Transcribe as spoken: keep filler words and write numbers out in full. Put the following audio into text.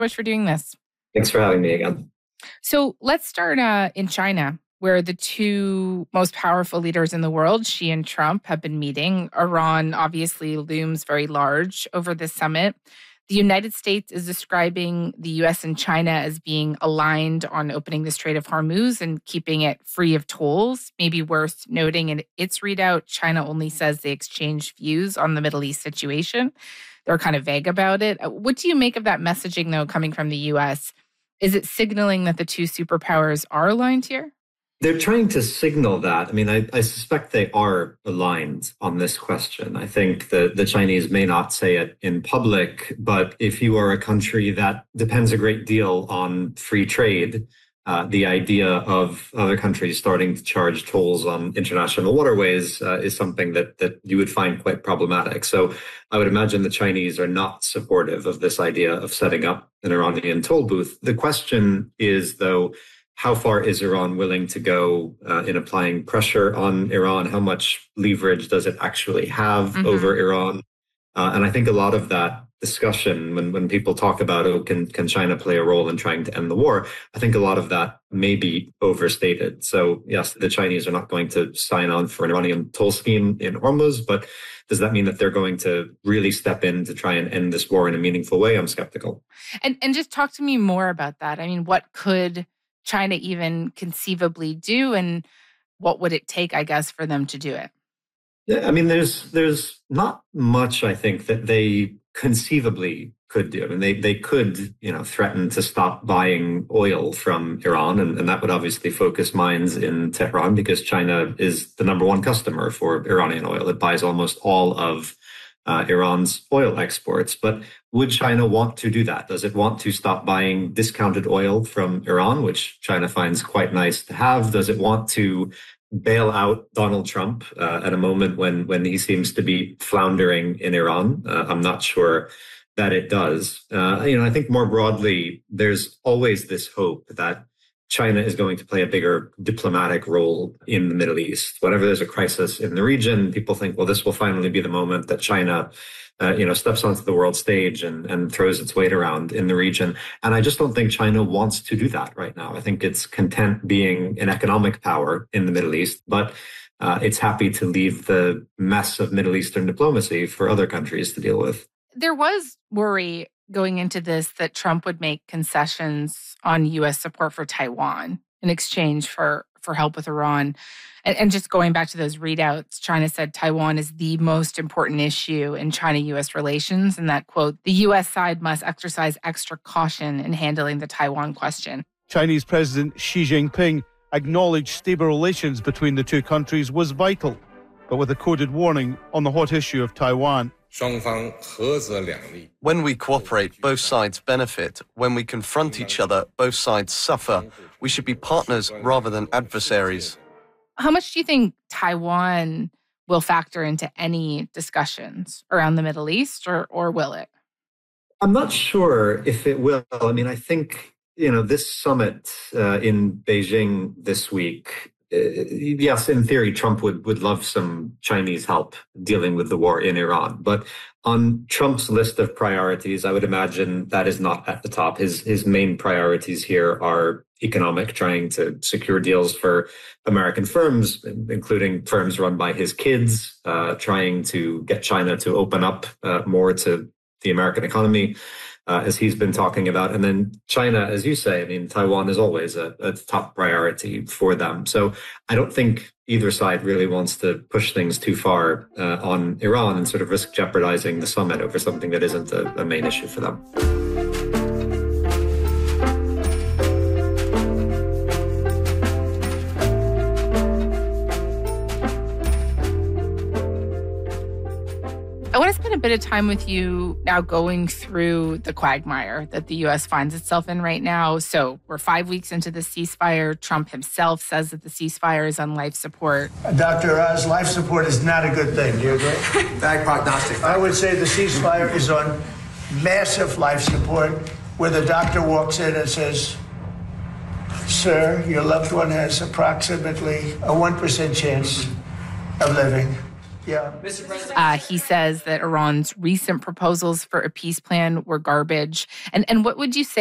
much for doing this. Thanks for having me again. So let's start uh, in China, where the two most powerful leaders in the world, Xi and Trump, have been meeting. Iran obviously looms very large over this summit. The United States is describing the U S and China as being aligned on opening the Strait of Hormuz and keeping it free of tolls. Maybe worth noting in its readout, China only says they exchanged views on the Middle East situation. They're kind of vague about it. What do you make of that messaging, though, coming from the U S? Is it signaling that the two superpowers are aligned here? They're trying to signal that. I mean, I, I suspect they are aligned on this question. I think that the Chinese may not say it in public, but if you are a country that depends a great deal on free trade, uh, the idea of other countries starting to charge tolls on international waterways uh, is something that that you would find quite problematic. So I would imagine the Chinese are not supportive of this idea of setting up an Iranian toll booth. The question is, though, how far is Iran willing to go uh, in applying pressure on Iran? How much leverage does it actually have mm-hmm. over Iran? Uh, and I think a lot of that discussion, when, when people talk about, oh, can, can China play a role in trying to end the war? I think a lot of that may be overstated. So yes, the Chinese are not going to sign on for an Iranian toll scheme in Hormuz, but does that mean that they're going to really step in to try and end this war in a meaningful way? I'm skeptical. And, and just talk to me more about that. I mean, what could China even conceivably do, and what would it take, I guess, for them to do it? Yeah, I mean, there's there's not much, I think, that they conceivably could do. I mean, they they could, you know, threaten to stop buying oil from Iran, and, and that would obviously focus minds in Tehran because China is the number one customer for Iranian oil. It buys almost all of Uh, Iran's oil exports. But would China want to do that? Does it want to stop buying discounted oil from Iran, which China finds quite nice to have? Does it want to bail out Donald Trump uh, at a moment when, when he seems to be floundering in Iran? Uh, I'm not sure that it does. Uh, you know, I think more broadly, there's always this hope that China is going to play a bigger diplomatic role in the Middle East. Whenever there's a crisis in the region, people think, well, this will finally be the moment that China, uh, you know, steps onto the world stage and, and throws its weight around in the region. And I just don't think China wants to do that right now. I think it's content being an economic power in the Middle East, but uh, it's happy to leave the mess of Middle Eastern diplomacy for other countries to deal with. There was worry going into this that Trump would make concessions on U S support for Taiwan in exchange for, for help with Iran. And, and just going back to those readouts, China said Taiwan is the most important issue in China-U S relations, and that, quote, the U S side must exercise extra caution in handling the Taiwan question. Chinese President Xi Jinping acknowledged stable relations between the two countries was vital, but with a coded warning on the hot issue of Taiwan. When we cooperate, both sides benefit. When we confront each other, both sides suffer. We should be partners rather than adversaries. How much do you think Taiwan will factor into any discussions around the Middle East, or, or will it? I'm not sure if it will. I mean, I think, you know, this summit uh, in Beijing this week, Uh, yes, in theory, Trump would, would love some Chinese help dealing with the war in Iran. But on Trump's list of priorities, I would imagine that is not at the top. His, his main priorities here are economic, trying to secure deals for American firms, including firms run by his kids, uh, trying to get China to open up uh, more to the American economy. Uh, as he's been talking about. And then China, as you say, I mean, Taiwan is always a, a top priority for them. So I don't think either side really wants to push things too far uh, on Iran and sort of risk jeopardizing the summit over something that isn't a, a main issue for them. I want to spend a bit of time with you now going through the quagmire that the U S finds itself in right now. So we're five weeks into the ceasefire. Trump himself says that the ceasefire is on life support. Doctor Oz, life support is not a good thing. Do you agree? Bad prognostic. I would say the ceasefire is on massive life support, where the doctor walks in and says, sir, your loved one has approximately a one percent chance of living. Yeah. Uh, he says that Iran's recent proposals for a peace plan were garbage. And and what would you say